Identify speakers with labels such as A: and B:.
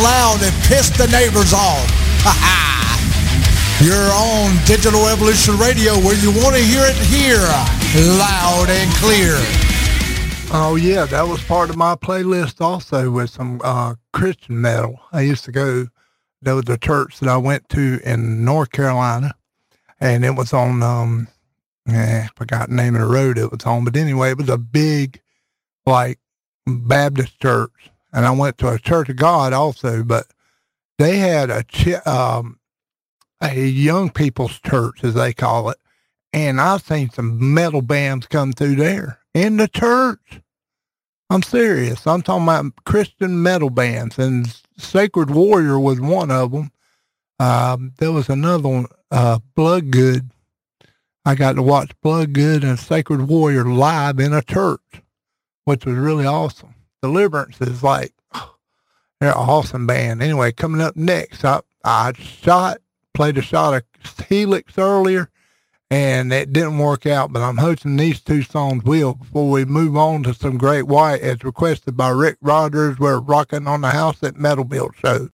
A: loud and piss the neighbors off. Ha ha! You're on Digital Evolution Radio, where you want to hear it here, loud and clear.
B: Oh, yeah, that was part of my playlist also, with some Christian metal. I used to go, there was a church that I went to in North Carolina, and it was on, I forgot the name of the road it was on, but anyway, it was a big, like, Baptist church, and I went to a Church of God also, but they had a young people's church, as they call it, and I've seen some metal bands come through there in the church. I'm serious. I'm talking about Christian metal bands, and Sacred Warrior was one of them. There was another one, Bloodgood. I got to watch Bloodgood and Sacred Warrior live in a church, which was really awesome. Deliverance is like, they're an awesome band. Anyway, coming up next, I played a shot of Helix earlier, and it didn't work out, but I'm hoping these two songs will before we move on to some Great White, as requested by Rick Rogers. We're rocking on the House at Metal Build Show.